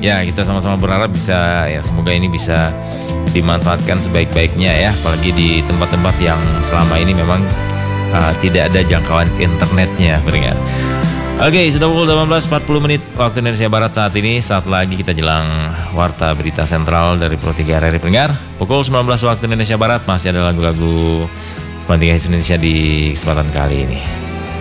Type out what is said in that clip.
Ya, kita sama-sama berharap bisa, ya semoga ini bisa dimanfaatkan sebaik-baiknya ya, apalagi di tempat-tempat yang selama ini memang tidak ada jangkauan internetnya, pendengar. Oke, sudah pukul 18.40 waktu Indonesia Barat saat ini. Saat lagi kita jelang Warta Berita Sentral dari Pro 3 RRI, pendengar. Pukul 19 waktu Indonesia Barat, masih ada lagu-lagu penting Indonesia di kesempatan kali ini.